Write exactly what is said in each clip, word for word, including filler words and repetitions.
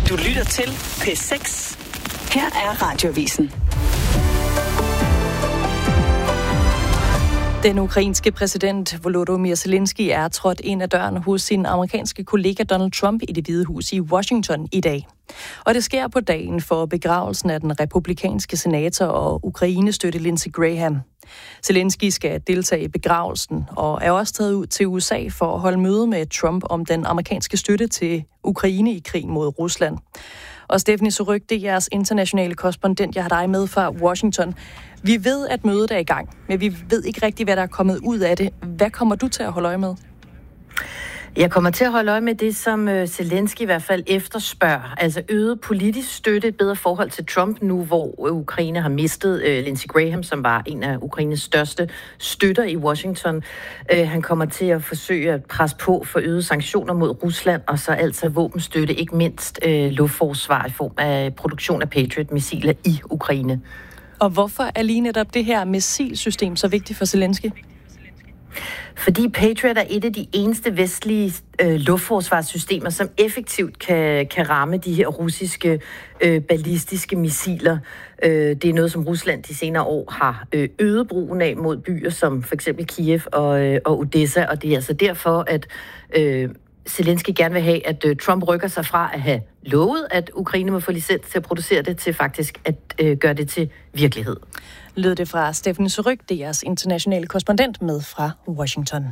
Du lytter til P seks. Her er Radioavisen. Den ukrainske præsident Volodymyr Zelensky er trådt ind ad døren hos sin amerikanske kollega Donald Trump i Det Hvide Hus i Washington i dag. Og det sker på dagen for begravelsen af den republikanske senator og Ukraine-støtte Lindsey Graham. Zelensky skal deltage i begravelsen og er også taget ud til U S A for at holde møde med Trump om den amerikanske støtte til Ukraine i krig mod Rusland. Og Stephanie Surrugue, det er jeres internationale korrespondent, jeg har dig med fra Washington. Vi ved, at mødet er i gang, men vi ved ikke rigtigt, hvad der er kommet ud af det. Hvad kommer du til at holde øje med? Jeg kommer til at holde øje med det, som Zelensky i hvert fald efterspørger. Altså øget politisk støtte, et bedre forhold til Trump nu, hvor Ukraine har mistet uh, Lindsey Graham, som var en af Ukraines største støtter i Washington. Uh, han kommer til at forsøge at presse på for øget sanktioner mod Rusland, og så altså våbenstøtte, ikke mindst uh, luftforsvar i form af produktion af Patriot-missiler i Ukraine. Og hvorfor er lige netop det her missilsystem så vigtigt for Zelensky? Fordi Patriot er et af de eneste vestlige øh, luftforsvarssystemer, som effektivt kan, kan ramme de her russiske øh, ballistiske missiler. Øh, det er noget, som Rusland de senere år har øh, øget brugen af mod byer som for eksempel Kiev og, øh, og Odessa, og det er altså derfor, at øh, Zelensky gerne vil have, at øh, Trump rykker sig fra at have lovet, at Ukraine må få licens til at producere det, til faktisk at øh, gøre det til virkelighed. Lød det fra Stephanie Surrugue, det er jeres internationale korrespondent med fra Washington.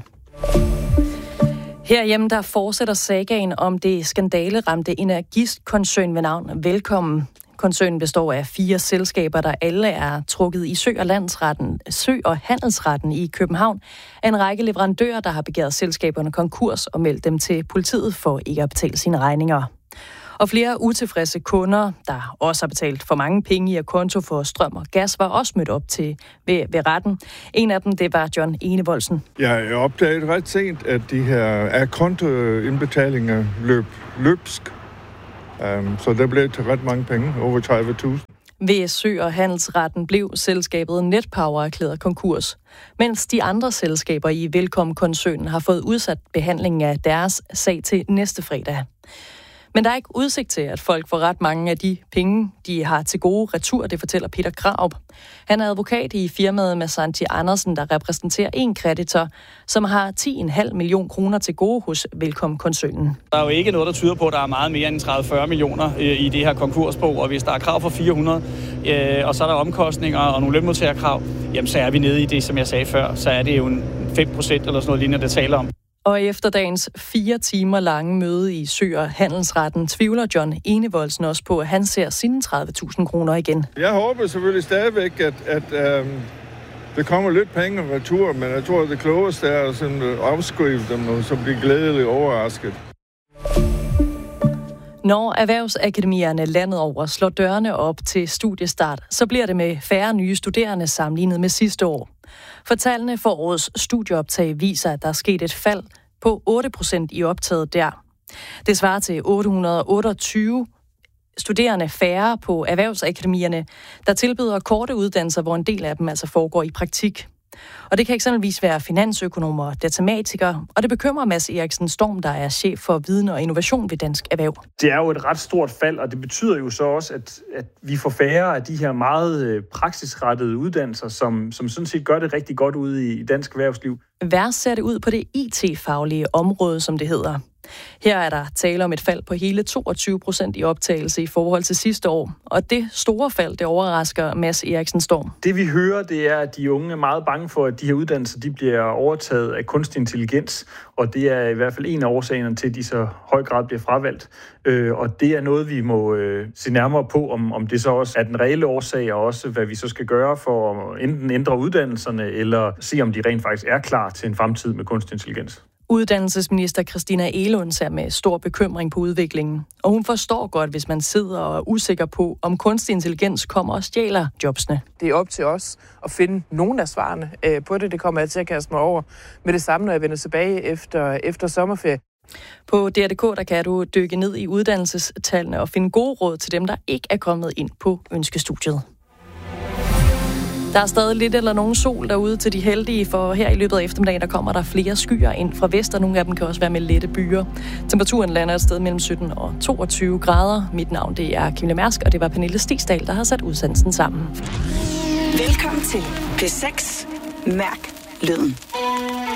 Herhjemme der fortsætter sagaen om det skandaleramte energikoncern ved navn Velkommen. Koncernen består af fire selskaber, der alle er trukket i Sø- og, Landsretten, Sø- og Handelsretten i København af en række leverandører, der har begæret selskaberne konkurs og meldt dem til politiet for ikke at betale sine regninger. Og flere utilfredse kunder, der også har betalt for mange penge i at konto for strøm og gas, var også mødt op til ved, ved retten. En af dem, det var John Enevoldsen. Jeg opdagede ret sent, at de her a-kontoindbetalinger løb løbsk. Um, så der blev til ret mange penge, over tredive tusind. Ved Sø- og Handelsretten blev selskabet Netpower erklæret konkurs, mens de andre selskaber i Velkommen-koncernen har fået udsat behandlingen af deres sag til næste fredag. Men der er ikke udsigt til, at folk får ret mange af de penge, de har til gode retur, det fortæller Peter Graup. Han er advokat i firmaet Massanti Andersen, der repræsenterer en kreditor, som har ti komma fem millioner kroner til gode hos Velkommen-koncernen. Der er jo ikke noget, der tyder på, at der er meget mere end tredive til fyrre millioner i det her konkursbo, og hvis der er krav for fire hundrede, og så er der omkostninger og nogle lønmodtagerkrav, jamen så er vi nede i det, som jeg sagde før, så er det jo en fem procent eller sådan noget lignende, det taler om. Og efter dagens fire timer lange møde i Sø- og Handelsretten, tvivler John Enevoldsen også på, at han ser sine tredive tusind kroner igen. Jeg håber selvfølgelig stadigvæk, at, at um, der kommer lidt penge retur, men jeg tror, at det klogeste er at sådan afskrive dem, og så blive glædeligt overrasket. Når erhvervsakademierne landet over slår dørene op til studiestart, så bliver det med færre nye studerende sammenlignet med sidste år. For tallene for årets studieoptag viser, at der er sket et fald på otte procent i optaget der. Det svarer til otte hundrede og otteogtyve studerende færre på erhvervsakademierne, der tilbyder korte uddannelser, hvor en del af dem altså foregår i praktik. Og det kan eksempelvis være finansøkonomer og datamatikere, og det bekymrer Mads Eriksen Storm, der er chef for viden og innovation ved Dansk Erhverv. Det er jo et ret stort fald, og det betyder jo så også, at, at vi får færre af de her meget praksisrettede uddannelser, som, som sådan set gør det rigtig godt ude i dansk erhvervsliv. Værst ser det ud på det I T-faglige område, som det hedder. Her er der tale om et fald på hele toogtyve procent i optagelse i forhold til sidste år. Og det store fald, det overrasker Mads Eriksen Storm. Det vi hører, det er, at de unge er meget bange for, at de her uddannelser de bliver overtaget af kunstig intelligens. Og det er i hvert fald en af årsagerne til, at de så høj grad bliver fravalgt. Og det er noget, vi må se nærmere på, om, om det så også er den reelle årsag, og også hvad vi så skal gøre for at enten ændre uddannelserne, eller se, om de rent faktisk er klar til en fremtid med kunstig intelligens. Uddannelsesminister Christina Egelund ser med stor bekymring på udviklingen, og hun forstår godt, hvis man sidder og er usikker på, om kunstig intelligens kommer og stjæler jobsene. Det er op til os at finde nogle af svarene på det. Det kommer jeg til at kaste mig over med det samme, når jeg vender tilbage efter, efter sommerferie. På D R punktum D K der kan du dykke ned i uddannelsestallene og finde gode råd til dem, der ikke er kommet ind på ønskestudiet. Der er stadig lidt eller nogen sol derude til de heldige, for her i løbet af eftermiddagen, der kommer der flere skyer ind fra vest, og nogle af dem kan også være med lette byer. Temperaturen lander et sted mellem sytten og toogtyve grader. Mit navn det er Kim Mærsk, og det var Pernille Stigsdal, der har sat udsendelsen sammen. Velkommen til P seks. Mærk lyden.